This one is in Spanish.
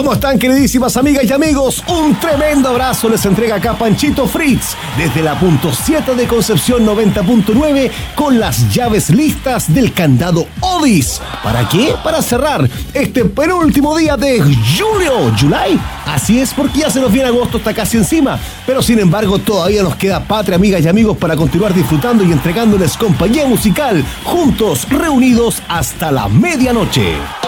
¿Cómo están, queridísimas amigas y amigos? Un tremendo abrazo les entrega acá Panchito Fritz desde la punto 7 de Concepción 90.9 con las llaves listas del candado Odis. ¿Para qué? Para cerrar este penúltimo día de julio, July. Así es, porque ya se nos viene agosto, está casi encima. Pero sin embargo todavía nos queda patria, amigas y amigos, para continuar disfrutando y entregándoles compañía musical juntos, reunidos hasta la medianoche.